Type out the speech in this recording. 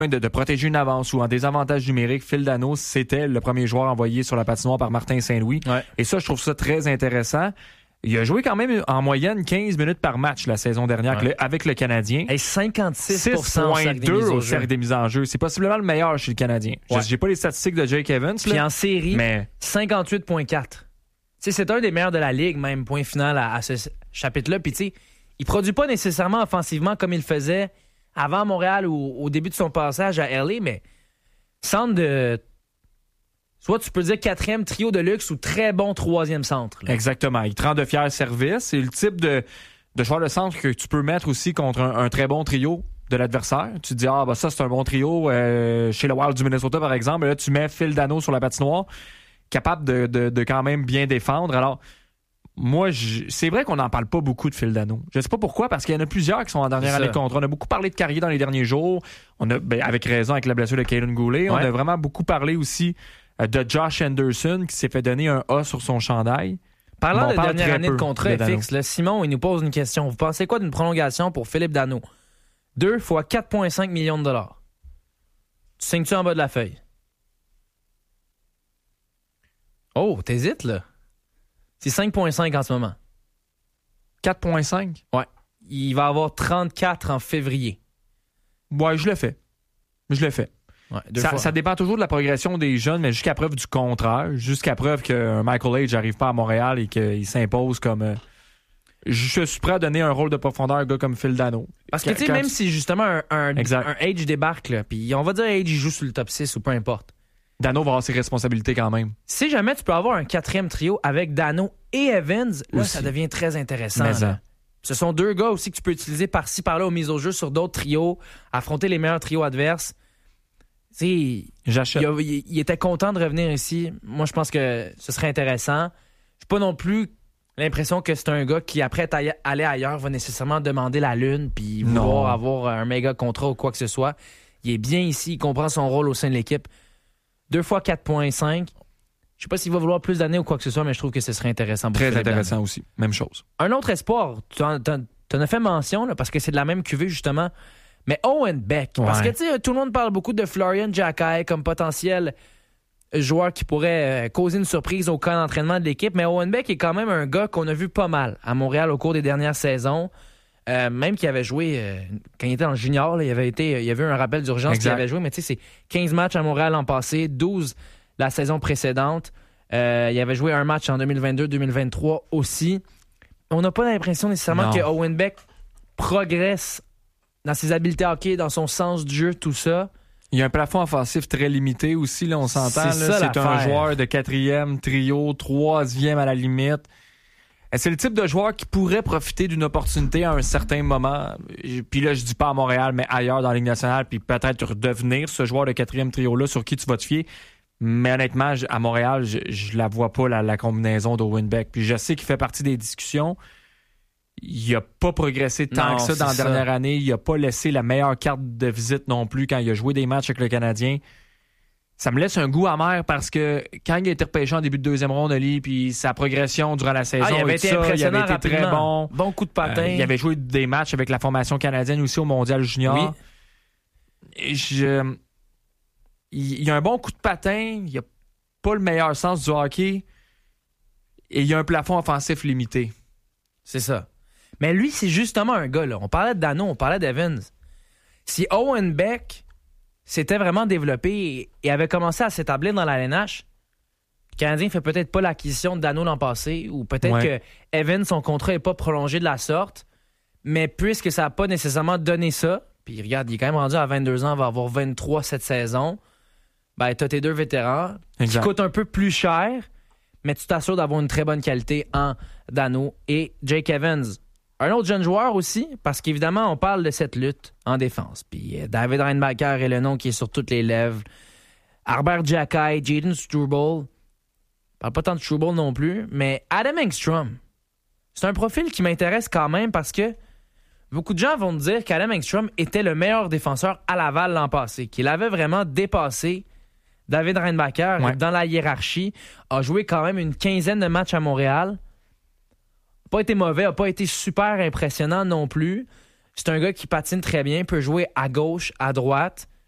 de protéger une avance ou en désavantage numérique, Phil Danault, c'était le premier joueur envoyé sur la patinoire par Martin Saint-Louis. Ouais. Et ça, je trouve ça très intéressant. Il a joué quand même en moyenne 15 minutes par match la saison dernière avec le Canadien. Et 56% au cercle des mises en jeu. C'est possiblement le meilleur chez le Canadien. Ouais. J'ai pas les statistiques de Jake Evans. Puis en série, 58,4. C'est un des meilleurs de la Ligue, même, point final à ce chapitre-là. Puis tu sais, il produit pas nécessairement offensivement comme il le faisait avant Montréal ou au début de son passage à LA, mais centre de... Soit tu peux dire 4e trio de luxe ou très bon 3e centre. Là. Exactement. Il te rend de fiers services. C'est le type de joueur de centre que tu peux mettre aussi contre un très bon trio de l'adversaire. Tu te dis, ça, c'est un bon trio. Chez le Wild du Minnesota, par exemple, là, tu mets Phil Danault sur la patinoire, capable de quand même bien défendre. Alors, moi, c'est vrai qu'on n'en parle pas beaucoup de Phil Danault. Je ne sais pas pourquoi, parce qu'il y en a plusieurs qui sont en dernière année de contrat. On a beaucoup parlé de Carrier dans les derniers jours. On a, avec raison, avec la blessure de Caden Goulet. Ouais. On a vraiment beaucoup parlé aussi de Josh Anderson qui s'est fait donner un A sur son chandail. Parlant de dernière année de contrat fixe, là, Simon, il nous pose une question. Vous pensez quoi d'une prolongation pour Philippe Danault? 2 fois 4,5 millions de dollars. Tu signes-tu en bas de la feuille? Oh, t'hésites, là? C'est 5,5 en ce moment. 4,5? Ouais. Il va avoir 34 en février. Ouais, je le fais. Ouais, ça dépend toujours de la progression des jeunes, mais jusqu'à preuve du contraire. Jusqu'à preuve que Michael Age n'arrive pas à Montréal et qu'il s'impose comme... je suis prêt à donner un rôle de profondeur à un gars comme Phil Danault. Parce que, tu sais, même si justement un Age débarque, là, puis on va dire Age il joue sur le top 6 ou peu importe. Danault va avoir ses responsabilités quand même. Si jamais tu peux avoir un 4e trio avec Danault et Evans, là, ça devient très intéressant. Ce sont 2 gars aussi que tu peux utiliser par-ci, par-là aux mises au jeu sur d'autres trios, affronter les meilleurs trios adverses. J'achète. Il était content de revenir ici. Moi, je pense que ce serait intéressant. Je n'ai pas non plus l'impression que c'est un gars qui, après aller ailleurs, va nécessairement demander la lune puis vouloir avoir un méga contrat ou quoi que ce soit. Il est bien ici, il comprend son rôle au sein de l'équipe. 2 fois 4,5. Je sais pas s'il va vouloir plus d'années ou quoi que ce soit, mais je trouve que ce serait intéressant. Très intéressant aussi. Même chose. Un autre espoir, tu en as fait mention, là, parce que c'est de la même cuvée, justement, mais Owen Beck. Ouais. Parce que, tu sais, tout le monde parle beaucoup de Florian Jacquet comme potentiel joueur qui pourrait causer une surprise au camp d'entraînement de l'équipe, mais Owen Beck est quand même un gars qu'on a vu pas mal à Montréal au cours des dernières saisons. Même qu'il avait joué, quand il était en junior, là, il y avait eu un rappel d'urgence qu'il avait joué, mais tu sais, c'est 15 matchs à Montréal l'an passé, 12 la saison précédente. Il avait joué un match en 2022-2023 aussi. On n'a pas l'impression nécessairement que Owen Beck progresse dans ses habiletés hockey, dans son sens du jeu, tout ça. Il y a un plafond offensif très limité aussi, là, on s'entend. C'est un joueur de 4e trio, 3e à la limite. C'est le type de joueur qui pourrait profiter d'une opportunité à un certain moment. Puis là, je dis pas à Montréal, mais ailleurs dans la Ligue nationale, puis peut-être redevenir ce joueur de 4e trio-là sur qui tu vas te fier. Mais honnêtement, à Montréal, je la vois pas, la combinaison d'Owen Beck. Puis je sais qu'il fait partie des discussions. Il a pas progressé tant que ça dans la dernière année. Il a pas laissé la meilleure carte de visite non plus quand il a joué des matchs avec le Canadien. Ça me laisse un goût amer parce que quand il a été repêché en début de 2e ronde, puis sa progression durant la saison, il avait été impressionnant, il avait été très bon. Bon coup de patin. Il avait joué des matchs avec la formation canadienne aussi au Mondial Junior. Oui. Il a un bon coup de patin. Il a pas le meilleur sens du hockey. Et il y a un plafond offensif limité. C'est ça. Mais lui, c'est justement un gars, là. On parlait de Danault, on parlait d'Evans. Si Owen Beck s'était vraiment développé et avait commencé à s'établir dans la LNH, le Canadien fait peut-être pas l'acquisition de Danault l'an passé, ou peut-être que Evans, son contrat n'est pas prolongé de la sorte, mais puisque ça n'a pas nécessairement donné ça, puis regarde, il est quand même rendu à 22 ans, il va avoir 23 cette saison, ben t'as tes 2 vétérans qui coûtent un peu plus cher, mais tu t'assures d'avoir une très bonne qualité en Danault et Jake Evans. Un autre jeune joueur aussi, parce qu'évidemment, on parle de cette lutte en défense. Puis David Reinbacher est le nom qui est sur toutes les lèvres. Albert Jacquet, Jaden Struble. On parle pas tant de Struble non plus, mais Adam Engstrom. C'est un profil qui m'intéresse quand même parce que beaucoup de gens vont dire qu'Adam Engstrom était le meilleur défenseur à Laval l'an passé, qu'il avait vraiment dépassé David Reinbacher dans la hiérarchie, a joué quand même une 15aine de matchs à Montréal. Pas été mauvais, a pas été super impressionnant non plus. C'est un gars qui patine très bien, peut jouer à gauche, à droite.